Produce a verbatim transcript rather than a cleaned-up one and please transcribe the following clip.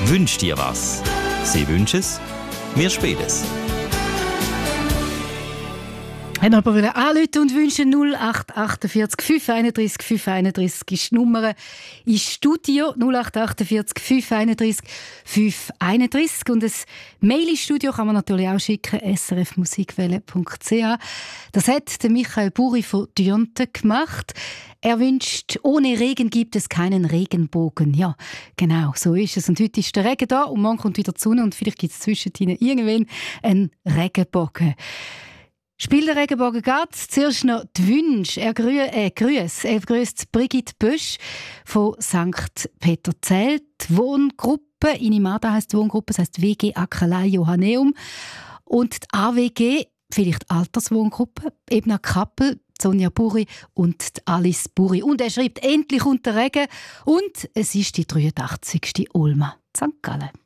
Wünsch dir was. Sie wünschen es, wir spielen es. Haben aber wollen anrufen und wünschen null acht achtundvierzig fünf einunddreißig fünf einunddreißig ist die Nummer ins Studio null acht achtundvierzig fünf einunddreißig fünf einunddreißig und ein Mail ins Studio kann man natürlich auch schicken s r f musikwelle punkt c h. Das hat der Michael Buri von Dürnten gemacht. Er wünscht, ohne Regen gibt es keinen Regenbogen. Ja, genau, so ist es. Und heute ist der Regen da und morgen kommt wieder die Sonne und vielleicht gibt es zwischendrin irgendwann einen Regenbogen. Spiel der Regenbogen geht. Zuerst noch die Wünsche. Er grü äh, grüßt. Er grüßt Brigitte Bösch von Sankt Peterzell. Die Wohngruppe, Inimada heisst die Wohngruppe, das heisst W G Akalai Johanneum. Und die A W G, vielleicht Alterswohngruppe, Ebna Kappel, Sonja Buri und Alice Buri. Und er schreibt, endlich unter Regen. Und es ist die dreiundachtzigste Olma Sankt Gallen.